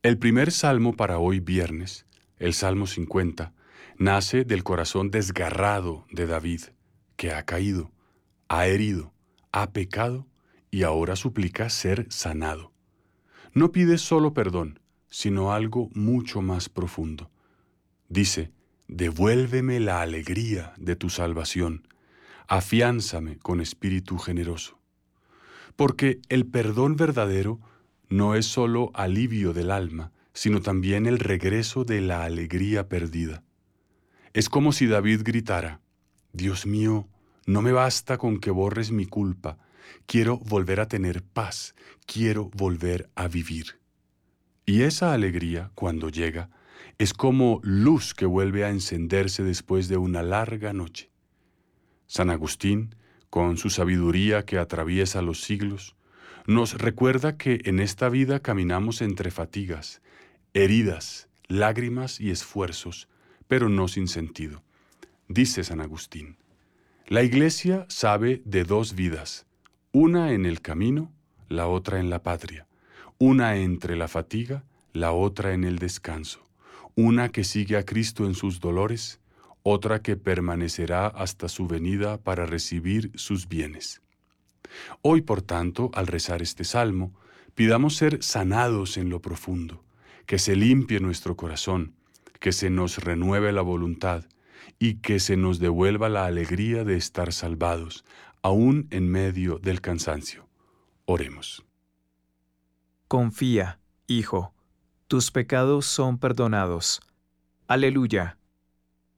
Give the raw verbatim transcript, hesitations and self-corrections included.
El primer salmo para hoy viernes, el Salmo cincuenta, nace del corazón desgarrado de David, que ha caído, ha herido, ha pecado y ahora suplica ser sanado. No pide solo perdón, sino algo mucho más profundo. Dice, devuélveme la alegría de tu salvación, afiánzame con espíritu generoso. Porque el perdón verdadero no es solo alivio del alma, sino también el regreso de la alegría perdida. Es como si David gritara, Dios mío, no me basta con que borres mi culpa, quiero volver a tener paz, quiero volver a vivir. Y esa alegría, cuando llega, es como luz que vuelve a encenderse después de una larga noche. San Agustín, con su sabiduría que atraviesa los siglos, nos recuerda que en esta vida caminamos entre fatigas, heridas, lágrimas y esfuerzos, pero no sin sentido. Dice San Agustín, la Iglesia sabe de dos vidas, una en el camino, la otra en la patria, una entre la fatiga, la otra en el descanso, una que sigue a Cristo en sus dolores, otra que permanecerá hasta su venida para recibir sus bienes. Hoy, por tanto, al rezar este salmo, pidamos ser sanados en lo profundo, que se limpie nuestro corazón, que se nos renueve la voluntad y que se nos devuelva la alegría de estar salvados, aún en medio del cansancio. Oremos. Confía, hijo, tus pecados son perdonados. Aleluya.